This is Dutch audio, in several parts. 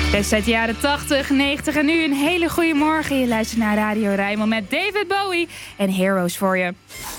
Best uit de jaren 80, 90 en nu een hele goede morgen. Je luistert naar Radio Rijnmond met David Bowie en Heroes voor je.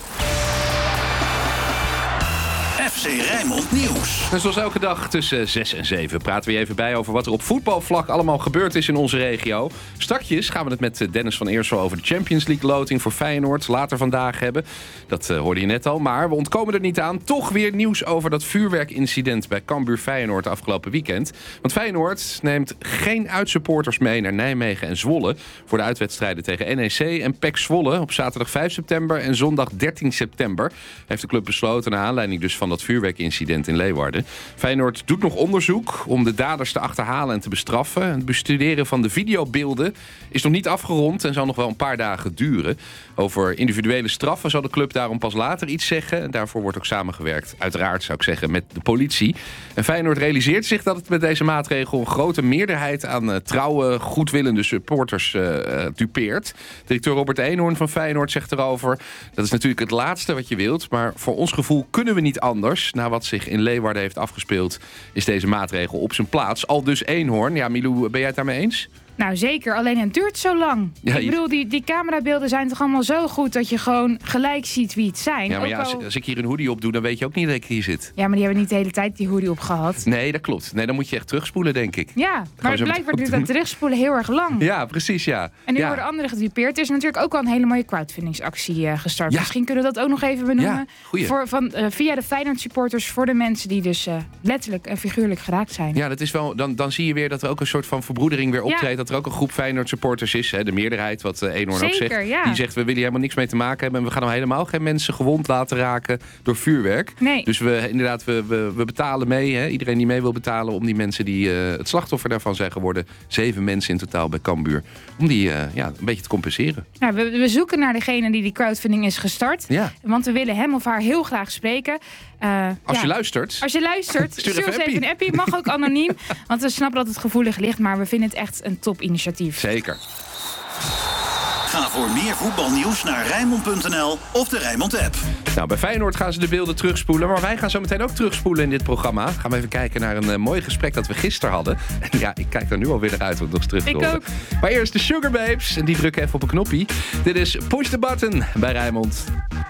FC Rijnmond Nieuws. En zoals elke dag tussen 6 en 7 praten we even bij over wat er op voetbalvlak allemaal gebeurd is in onze regio. Strakjes gaan we het met Dennis van Eersel over de Champions League loting voor Feyenoord later vandaag hebben. Dat hoorde je net al, maar we ontkomen er niet aan. Toch weer nieuws over dat vuurwerkincident bij Cambuur Feyenoord afgelopen weekend. Want Feyenoord neemt geen uitsupporters mee naar Nijmegen en Zwolle voor de uitwedstrijden tegen NEC en PEC Zwolle op zaterdag 5 september en zondag 13 september. Heeft de club besloten naar aanleiding dus van dat vuurwerkincident in Leeuwarden. Feyenoord doet nog onderzoek om de daders te achterhalen en te bestraffen. Het bestuderen van de videobeelden is nog niet afgerond en zal nog wel een paar dagen duren. Over individuele straffen zal de club daarom pas later iets zeggen. En daarvoor wordt ook samengewerkt, uiteraard zou ik zeggen, met de politie. En Feyenoord realiseert zich dat het met deze maatregel een grote meerderheid aan trouwe, goedwillende supporters dupeert. Directeur Robert Eenhoorn van Feyenoord zegt erover: dat is natuurlijk het laatste wat je wilt, maar voor ons gevoel kunnen we niet anders. Na wat zich in Leeuwarden heeft afgespeeld, is deze maatregel op zijn plaats. Al dus Eenhoorn. Ja, Milou, ben jij het daarmee eens? Nou zeker, alleen het duurt zo lang. Ja, ik bedoel, die camerabeelden zijn toch allemaal zo goed dat je gewoon gelijk ziet wie het zijn. Ja, maar ja, als ik hier een hoodie op doe, dan weet je ook niet dat ik hier zit. Ja, maar die hebben niet de hele tijd die hoodie op gehad. Nee, dat klopt. Nee, dan moet je echt terugspoelen, denk ik. Ja, maar blijkbaar duurt dat terugspoelen heel erg lang. Ja, precies, ja. En nu worden anderen gedupeerd. Er is natuurlijk ook al een hele mooie crowdfundingsactie gestart. Ja. Misschien kunnen we dat ook nog even benoemen. Ja, via de Feyenoord supporters voor de mensen die dus letterlijk en figuurlijk geraakt zijn. Ja, dat is wel. Dan zie je weer dat er ook een soort van verbroedering weer optreedt. Ja. Dat er ook een groep Feyenoord supporters is. Hè, de meerderheid, wat Eenhoorn ook zegt. Ja. Die zegt, we willen helemaal niks mee te maken hebben. En we gaan nou helemaal geen mensen gewond laten raken door vuurwerk. Nee. Dus we betalen mee. Hè, iedereen die mee wil betalen om die mensen die het slachtoffer daarvan zijn geworden. 7 mensen in totaal bij Cambuur. Om die een beetje te compenseren. Nou, we zoeken naar degene die crowdfunding is gestart. Ja. Want we willen hem of haar heel graag spreken. Als je luistert, stuur ons even een appie. Mag ook anoniem. Want we snappen dat het gevoelig ligt. Maar we vinden het echt een topinitiatief. Zeker. Ga voor meer voetbalnieuws naar Rijnmond.nl of de Rijnmond-app. Nou, bij Feyenoord gaan ze de beelden terugspoelen. Maar wij gaan zo meteen ook terugspoelen in dit programma. Gaan we even kijken naar een mooi gesprek dat we gisteren hadden. En ja, ik kijk er nu alweer naar uit om het nog eens terug te horen. Ik ook. Maar eerst de Sugar Babes. En die drukken even op een knoppie. Dit is Push the Button bij Rijnmond.